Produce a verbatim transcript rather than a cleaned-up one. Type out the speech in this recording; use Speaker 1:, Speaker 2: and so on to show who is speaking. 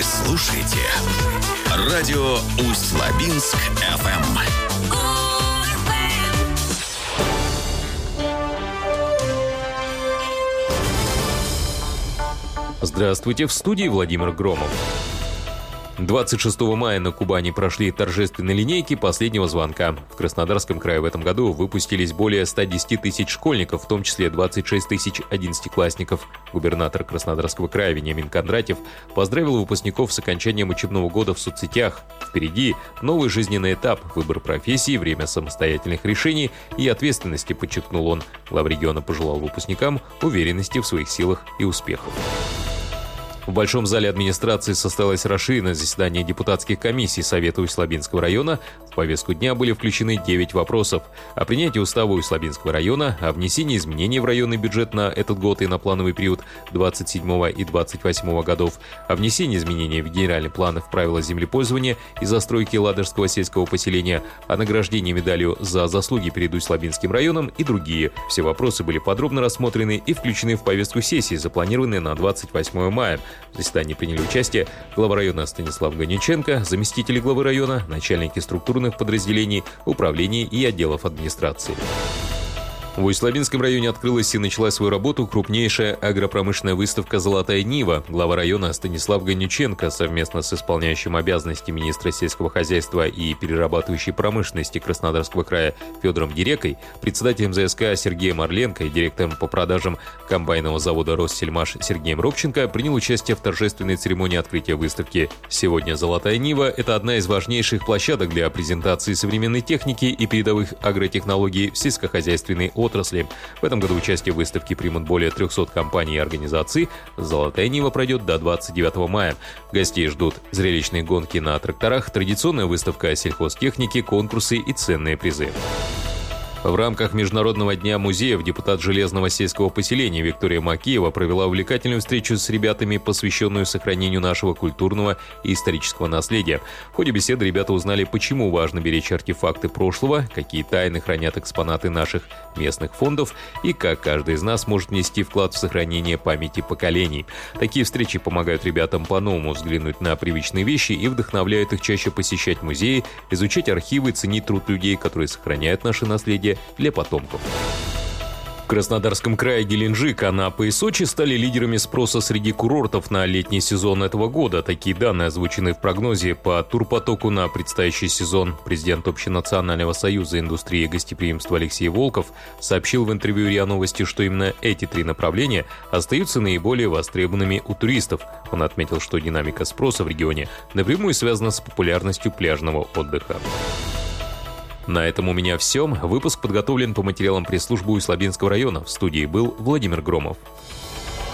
Speaker 1: слушаете радио Усть-Лабинск эф эм.
Speaker 2: Здравствуйте, в студии Владимир Громов. двадцать шестого мая на Кубани прошли торжественные линейки последнего звонка. В Краснодарском крае в этом году выпустились более ста десяти тысяч школьников, в том числе двадцать шесть тысяч одиннадцатиклассников. Губернатор Краснодарского края Вениамин Кондратьев поздравил выпускников с окончанием учебного года в соцсетях. Впереди новый жизненный этап, выбор профессии, время самостоятельных решений и ответственности, подчеркнул он. Глава региона пожелал выпускникам уверенности в своих силах и успехов. В Большом зале администрации состоялось расширенное заседание депутатских комиссий Совета Усть-Лабинского района. В повестку дня были включены девять вопросов: о принятии устава Усть-Лабинского района, о внесении изменений в районный бюджет на этот год и на плановый период двадцать седьмого и двадцать восьмого годов, о внесении изменений в генеральный план в правила землепользования и застройки Ладожского сельского поселения, о награждении медалью за заслуги перед Усть-Лабинским районом и другие. Все вопросы были подробно рассмотрены и включены в повестку сессии, запланированной на двадцать восьмое мая. В заседании приняли участие глава района Станислав Ганиченко, заместители главы района, начальники структурных подразделений, управлений и отделов администрации. В Усть-Лабинском районе открылась и начала свою работу крупнейшая агропромышленная выставка «Золотая Нива». Глава района Станислав Ганиченко совместно с исполняющим обязанности министра сельского хозяйства и перерабатывающей промышленности Краснодарского края Федором Дерекой, председателем зэ эс ка Сергеем Орленко и директором по продажам комбайнового завода «Россельмаш» Сергеем Робченко принял участие в торжественной церемонии открытия выставки. Сегодня «Золотая Нива» — это одна из важнейших площадок для презентации современной техники и передовых агротехнологий в сельскохозяйственной отрасли. отрасли. В этом году участие в выставке примут более трехсот компаний и организаций. «Золотая Нива» пройдет до двадцать девятого мая. Гостей ждут зрелищные гонки на тракторах, традиционная выставка сельхозтехники, конкурсы и ценные призы. В рамках Международного дня музеев депутат Железного сельского поселения Виктория Макеева провела увлекательную встречу с ребятами, посвященную сохранению нашего культурного и исторического наследия. В ходе беседы ребята узнали, почему важно беречь артефакты прошлого, какие тайны хранят экспонаты наших местных фондов и как каждый из нас может внести вклад в сохранение памяти поколений. Такие встречи помогают ребятам по-новому взглянуть на привычные вещи и вдохновляют их чаще посещать музеи, изучать архивы, ценить труд людей, которые сохраняют наше наследие для потомков. В Краснодарском крае Геленджик, Анапа и Сочи стали лидерами спроса среди курортов на летний сезон этого года. Такие данные озвучены в прогнозе по турпотоку на предстоящий сезон. Президент Общенационального союза индустрии гостеприимства Алексей Волков сообщил в интервью РИА Новости, что именно эти три направления остаются наиболее востребованными у туристов. Он отметил, что динамика спроса в регионе напрямую связана с популярностью пляжного отдыха. На этом у меня все. Выпуск подготовлен по материалам пресс-службы Усть-Лабинского района. В студии был Владимир Громов.